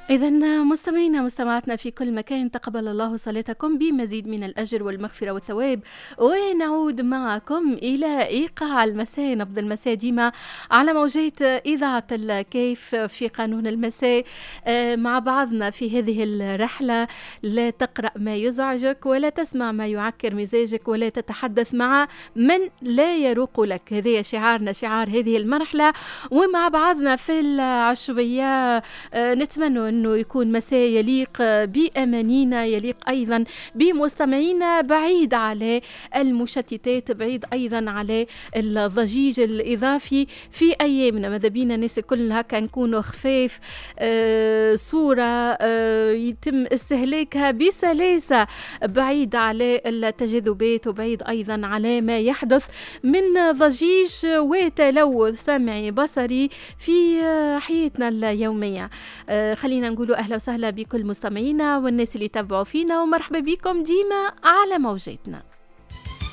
إذا مستمعينا مستمعاتنا في كل مكان، تقبل الله صلاتكم بمزيد من الأجر والمغفرة والثواب، ونعود معكم إلى إيقاع المساء، نبض المساء ديما على موجات إذاعة الكيف في قانون المساء، مع بعضنا في هذه الرحلة. لا تقرأ ما يزعجك، ولا تسمع ما يعكر مزاجك، ولا تتحدث مع من لا يروق لك. هذه شعارنا، شعار هذه المرحلة. ومع بعضنا في العشوائية نتمنى أنه يكون مساء يليق بأمانينا، يليق أيضا بمستمعينا، بعيد على المشتتات، بعيد أيضا على الضجيج الإضافي في أيامنا. ماذا بينا الناس الكل هكا نكونوا خفاف، صورة يتم استهلاكها بسلاسة، بعيد على التجاذبات، وبعيد أيضا على ما يحدث من ضجيج وتلوث سمعي بصري في حياتنا اليومية. خلينا نقولوا أهلا وسهلا بكل مستمعينا والناس اللي تابعوا فينا، ومرحبا بكم ديما على موجاتنا.